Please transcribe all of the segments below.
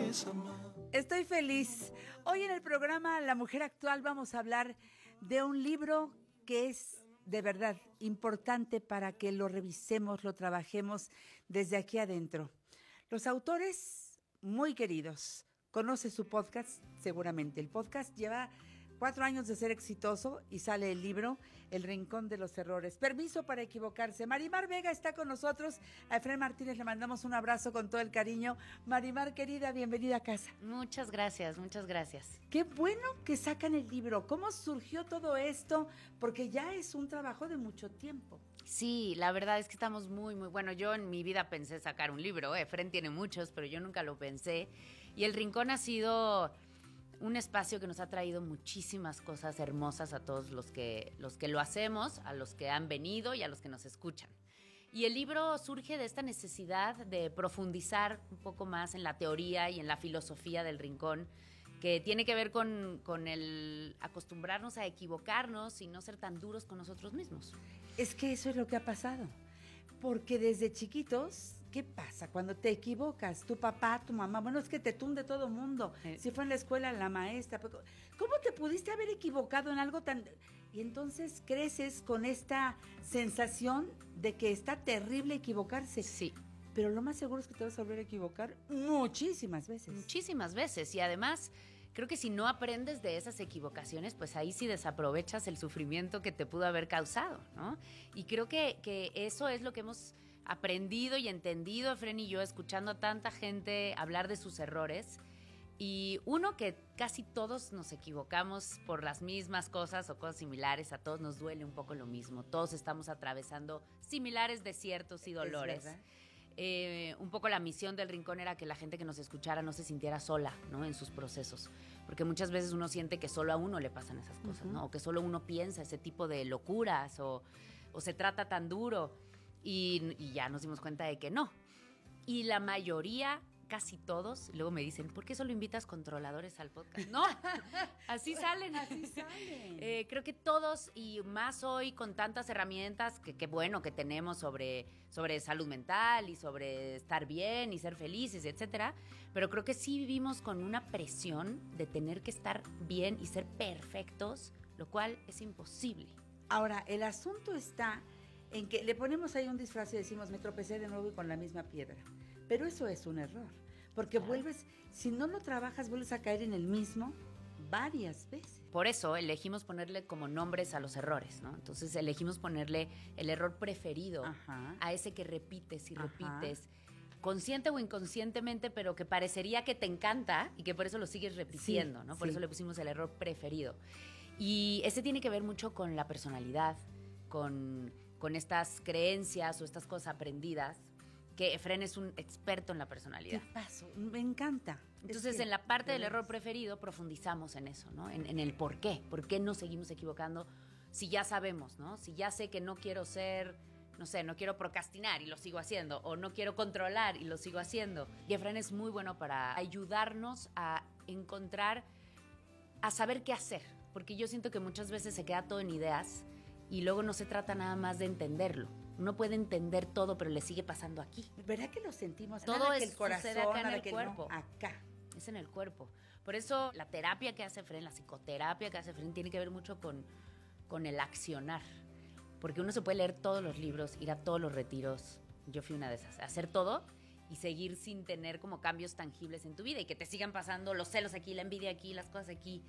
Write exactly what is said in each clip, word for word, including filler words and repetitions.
Estoy feliz. Hoy en el programa La Mujer Actual vamos a hablar de un libro que es de verdad importante para que lo revisemos, lo trabajemos desde aquí adentro. Los autores muy queridos. Conoce su podcast, seguramente. El podcast lleva cuatro años de ser exitoso y sale el libro El Rincón de los Errores. Permiso para equivocarse. Marimar Vega está con nosotros. A Efraín Martínez le mandamos un abrazo con todo el cariño. Marimar, querida, bienvenida a casa. Muchas gracias, muchas gracias. Qué bueno que sacan el libro. ¿Cómo surgió todo esto? Porque ya es un trabajo de mucho tiempo. Sí, la verdad es que estamos muy, muy... Bueno, yo en mi vida pensé sacar un libro. Efraín tiene muchos, pero yo nunca lo pensé. Y El Rincón ha sido un espacio que nos ha traído muchísimas cosas hermosas a todos los que, los que lo hacemos, a los que han venido y a los que nos escuchan. Y el libro surge de esta necesidad de profundizar un poco más en la teoría y en la filosofía del Rincón, que tiene que ver con, con el acostumbrarnos a equivocarnos y no ser tan duros con nosotros mismos. Es que eso es lo que ha pasado. Porque desde chiquitos, ¿qué pasa? Cuando te equivocas, tu papá, tu mamá, bueno, es que te tunde todo mundo. Sí. Si fue en la escuela, la maestra. ¿Cómo te pudiste haber equivocado en algo tan...? Y entonces creces con esta sensación de que está terrible equivocarse. Sí. Pero lo más seguro es que te vas a volver a equivocar muchísimas veces. Muchísimas veces. Y además, creo que si no aprendes de esas equivocaciones, pues ahí sí desaprovechas el sufrimiento que te pudo haber causado, ¿no? Y creo que, que eso es lo que hemos aprendido y entendido, Efraín y yo, escuchando a tanta gente hablar de sus errores. Y uno, que casi todos nos equivocamos por las mismas cosas o cosas similares, a todos nos duele un poco lo mismo. Todos estamos atravesando similares desiertos y dolores. Es verdad. Eh, un poco la misión del Rincón era que la gente que nos escuchara no se sintiera sola, ¿no?, en sus procesos, porque muchas veces uno siente que solo a uno le pasan esas cosas, uh-huh. ¿no? O que solo uno piensa ese tipo de locuras o, o se trata tan duro y, y ya nos dimos cuenta de que no. Y la mayoría, casi todos, luego me dicen, ¿por qué solo invitas controladores al podcast? No, así salen. Así salen. Eh, creo que todos, y más hoy con tantas herramientas, que qué bueno que tenemos sobre, sobre salud mental y sobre estar bien y ser felices, etcétera, pero creo que sí vivimos con una presión de tener que estar bien y ser perfectos, lo cual es imposible. Ahora, el asunto está en que le ponemos ahí un disfraz y decimos, me tropecé de nuevo y con la misma piedra. Pero eso es un error, porque claro. vuelves, si no lo trabajas, vuelves a caer en el mismo varias veces. Por eso elegimos ponerle como nombres a los errores, ¿no? Entonces elegimos ponerle el error preferido, Ajá. a ese que repites y Ajá. repites, consciente o inconscientemente, pero que parecería que te encanta y que por eso lo sigues repitiendo, sí, ¿no? Por sí. eso le pusimos el error preferido. Y ese tiene que ver mucho con la personalidad, con, con estas creencias o estas cosas aprendidas, que Efraín es un experto en la personalidad. ¿Qué pasó? Me encanta. Entonces, es que, en la parte del error preferido profundizamos en eso, ¿no? En, en el por qué. ¿Por qué nos seguimos equivocando si ya sabemos, ¿no? Si ya sé que no quiero ser, no sé, no quiero procrastinar y lo sigo haciendo, o no quiero controlar y lo sigo haciendo. Y Efraín es muy bueno para ayudarnos a encontrar, a saber qué hacer. Porque yo siento que muchas veces se queda todo en ideas y luego no se trata nada más de entenderlo. Uno puede entender todo, pero le sigue pasando aquí. ¿Verdad que lo sentimos? Todo nada es, que el corazón, sucede acá en el que cuerpo. No, acá. Es en el cuerpo. Por eso la terapia que hace Efraín, la psicoterapia que hace Efraín, tiene que ver mucho con, con el accionar. Porque uno se puede leer todos los libros, ir a todos los retiros. Yo fui una de esas. Hacer todo y seguir sin tener como cambios tangibles en tu vida y que te sigan pasando los celos aquí, la envidia aquí, las cosas aquí.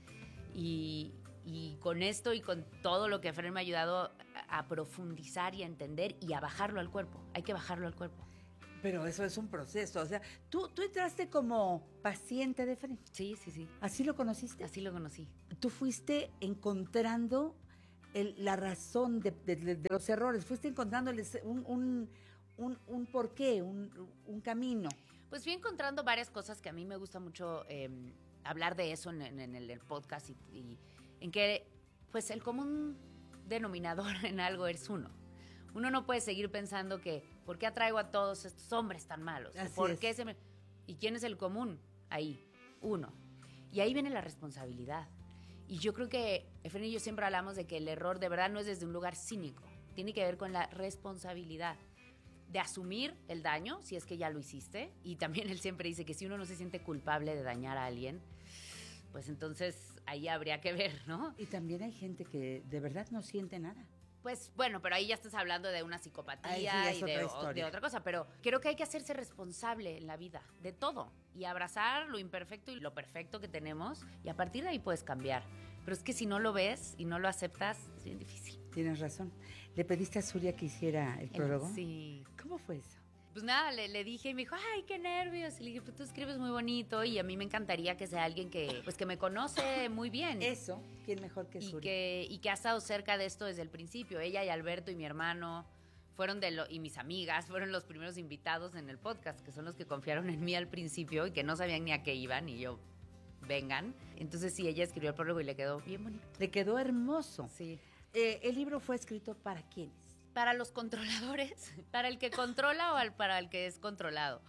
Y, y con esto y con todo lo que Efraín me ha ayudado a, a profundizar y a entender y a bajarlo al cuerpo. Hay que bajarlo al cuerpo. Pero eso es un proceso. O sea, tú, tú entraste como paciente de Efraín. Sí, sí, sí. ¿Así lo conociste? Así lo conocí. Tú fuiste encontrando el, la razón de, de, de los errores. Fuiste encontrándoles un, un, un, un porqué, un, un camino. Pues fui encontrando varias cosas que a mí me gusta mucho eh, hablar de eso en, en, en el podcast y, y en que pues el común denominador en algo es uno. Uno no puede seguir pensando que ¿por qué atraigo a todos estos hombres tan malos? Así ¿Por es. qué se me... ¿Y quién es el común? Ahí, uno. Y ahí viene la responsabilidad. Y yo creo que Efraín y yo siempre hablamos de que el error de verdad no es desde un lugar cínico. Tiene que ver con la responsabilidad. de asumir el daño, si es que ya lo hiciste. Y también él siempre dice que si uno no se siente culpable de dañar a alguien, pues entonces ahí habría que ver, ¿no? Y también hay gente que de verdad no siente nada. Pues bueno, pero ahí ya estás hablando de una psicopatía Ahí sí y de, otra o- de otra cosa. Pero creo que hay que hacerse responsable en la vida, de todo. Y abrazar lo imperfecto y lo perfecto que tenemos. Y a partir de ahí puedes cambiar. Pero es que si no lo ves y no lo aceptas, es bien difícil. Tienes razón. ¿Le pediste a Zuria que hiciera el prólogo? Sí. ¿Cómo fue eso? Pues nada, le, le dije y me dijo, ay, qué nervios. Y le dije, pues tú escribes muy bonito y a mí me encantaría que sea alguien que, pues, que me conoce muy bien. Eso, ¿quién mejor que y Zuria? que, y que ha estado cerca de esto desde el principio. Ella y Alberto y mi hermano fueron de lo, y mis amigas fueron los primeros invitados en el podcast, que son los que confiaron en mí al principio y que no sabían ni a qué iban y yo, vengan. Entonces sí, ella escribió el prólogo y le quedó bien bonito. Le quedó hermoso. Sí. Eh, ¿El libro fue escrito para quiénes? Para los controladores, para el que controla o al- para el que es controlado,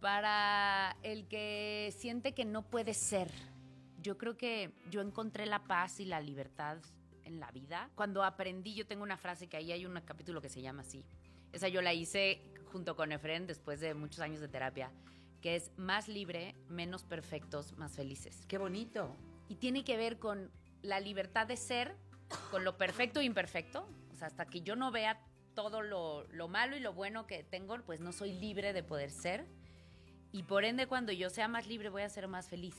para el que siente que no puede ser. Yo creo que yo encontré la paz y la libertad en la vida. Cuando aprendí, yo tengo una frase que ahí hay un capítulo que se llama así. Esa yo la hice junto con Efren después de muchos años de terapia, que es más libre, menos perfectos, más felices. Qué bonito. Y tiene que ver con la libertad de ser, con lo perfecto e imperfecto. O sea, hasta que yo no vea todo lo, lo malo y lo bueno que tengo, pues no soy libre de poder ser. Y por ende, cuando yo sea más libre, voy a ser más feliz.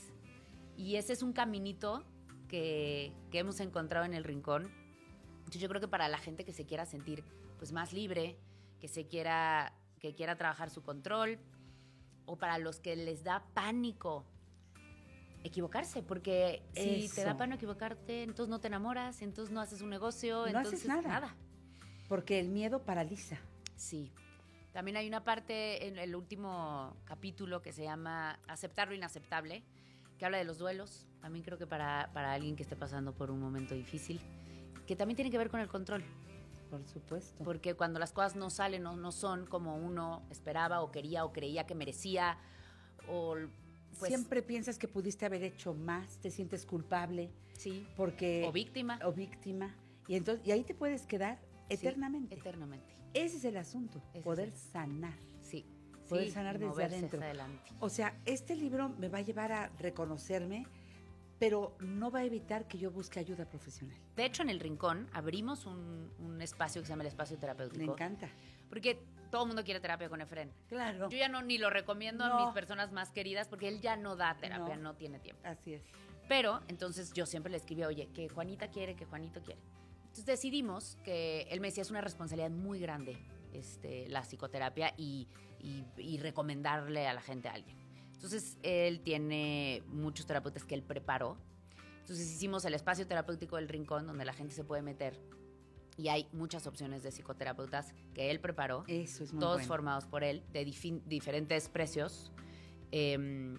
Y ese es un caminito que, que hemos encontrado en el Rincón. Entonces, yo creo que para la gente que se quiera sentir pues, más libre, que se quiera, que quiera trabajar su control, o para los que les da pánico equivocarse, porque si Eso. te da pánico equivocarte, entonces no te enamoras, entonces no haces un negocio, No entonces haces nada. Porque el miedo paraliza. Sí. También hay una parte en el último capítulo que se llama Aceptar lo inaceptable, que habla de los duelos. También creo que para, para alguien que esté pasando por un momento difícil, que también tiene que ver con el control. Por supuesto. Porque cuando las cosas no salen o no son como uno esperaba o quería o creía que merecía, o pues, Siempre piensas que pudiste haber hecho más, te sientes culpable. sí, Porque, o víctima. O víctima. Y, entonces, y ahí te puedes quedar Sí, eternamente. eternamente. Ese es el asunto, Ese poder es el- sanar. Sí. Poder sí, sanar y desde moverse adentro. hacia adelante. O sea, este libro me va a llevar a reconocerme, pero no va a evitar que yo busque ayuda profesional. De hecho, en el Rincón abrimos un, un espacio que se llama el espacio terapéutico. Me encanta. Porque todo el mundo quiere terapia con Efren. Claro. Yo ya no ni lo recomiendo No. a mis personas más queridas porque él ya no da terapia, No. no, tiene tiempo. Así es. Pero entonces yo siempre le escribía, oye, que Juanita quiere, que Juanito quiere. Entonces decidimos que él me decía, es una responsabilidad muy grande este, la psicoterapia y, y, y recomendarle a la gente a alguien. Entonces él tiene muchos terapeutas que él preparó. Entonces hicimos el espacio terapéutico del Rincón donde la gente se puede meter y hay muchas opciones de psicoterapeutas que él preparó. Eso es muy Todos bueno. formados por él, de difin- diferentes precios eh,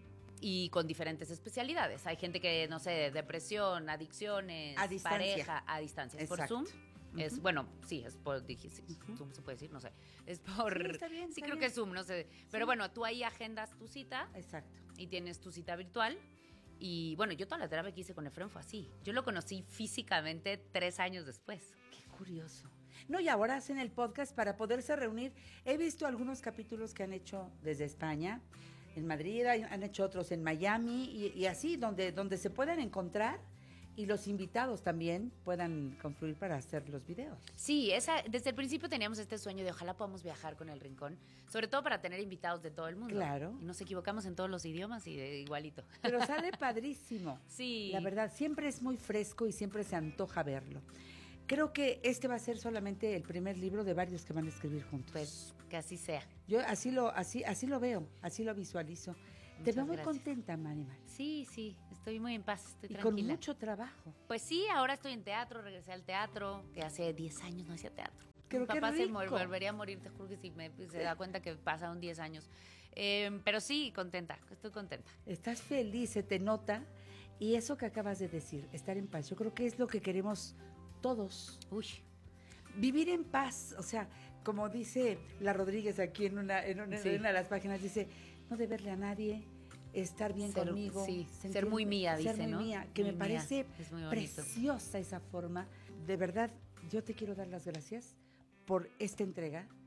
y con diferentes especialidades. Hay gente que, no sé, depresión, adicciones, A distancia. pareja, a distancia. Es por Exacto. Zoom. Es, bueno, sí, es por, dije, sí, Zoom se puede decir, no sé. Es por... Sí, está bien, sí, está creo bien. que es Zoom, no sé. Pero Sí. bueno, tú ahí agendas tu cita Exacto. y tienes tu cita virtual. Y bueno, yo toda la terapia que hice con Efren fue así. Yo lo conocí físicamente tres años después. Qué curioso. No, y ahora hacen el podcast para poderse reunir. He visto algunos capítulos que han hecho desde España, en Madrid, hay- han hecho otros en Miami y, y así, donde, donde se puedan encontrar y los invitados también puedan confluir para hacer los videos. Sí, esa, desde el principio teníamos este sueño de ojalá podamos viajar con el Rincón, sobre todo para tener invitados de todo el mundo. Claro. Y nos equivocamos en todos los idiomas y de igualito. Pero sale padrísimo. Sí. La verdad, siempre es muy fresco y siempre se antoja verlo. Creo que este va a ser solamente el primer libro de varios que van a escribir juntos. Pues que así sea. Yo así lo, así, así lo veo, así lo visualizo. Te Muchas veo muy gracias. contenta, Maribel. Sí, sí, estoy muy en paz, estoy Y con tranquila. mucho trabajo. Pues sí, ahora estoy en teatro, regresé al teatro, que hace diez años no hacía teatro. Pero Mi qué papá se mor- rico. volvería a morir, te juro que sí, me, se da cuenta que pasaron diez años. Eh, pero sí, contenta, estoy contenta. Estás feliz, se te nota. Y eso que acabas de decir, estar en paz, yo creo que es lo que queremos todos. Uy, Vivir en paz, o sea, como dice la Rodríguez aquí en una, en una, Sí. en una de las páginas, dice, no deberle a nadie, estar bien Ser- conmigo. sí, sentir- ser muy mía, ser dice, muy ¿no? mía, que Muy me mía, parece es muy bonito. preciosa esa forma. De verdad, yo te quiero dar las gracias por esta entrega.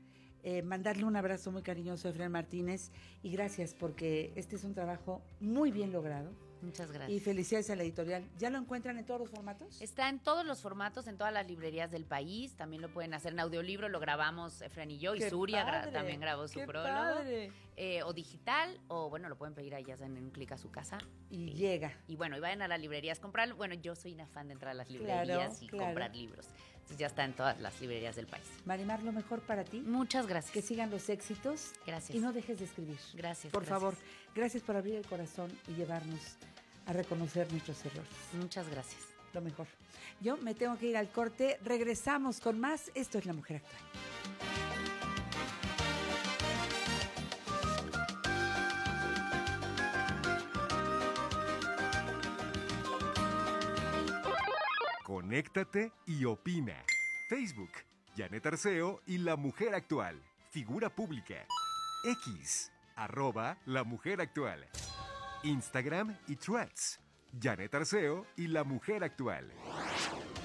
eh, mandarle un abrazo muy cariñoso a Efraín Martínez y gracias porque este es un trabajo muy bien logrado. Muchas gracias. Y felicidades a la editorial. ¿Ya lo encuentran en todos los formatos? Está en todos los formatos, en todas las librerías del país. También lo pueden hacer en audiolibro, lo grabamos Efraín y yo. Y ¡Qué Suria gra- padre! también grabó su ¡Qué prólogo. padre! Eh, o digital, o bueno, lo pueden pedir ahí ya en un clic a su casa. Y llega. Y bueno, y vayan a las librerías a comprar. Bueno, yo soy una fan de entrar a las librerías Claro, y claro. comprar libros. Entonces ya está en todas las librerías del país. Marimar, lo mejor para ti. Muchas gracias. Que sigan los éxitos. Gracias. Y no dejes de escribir. Gracias. Por gracias. favor, gracias por abrir el corazón y llevarnos a reconocer nuestros errores. Muchas gracias. Lo mejor. Yo me tengo que ir al corte. Regresamos con más. Esto es La Mujer Actual. Conéctate y opina. Facebook, Janet Arceo y La Mujer Actual. Figura pública. X, arroba La Mujer Actual. Instagram y Threads, Janet Arceo y La Mujer Actual.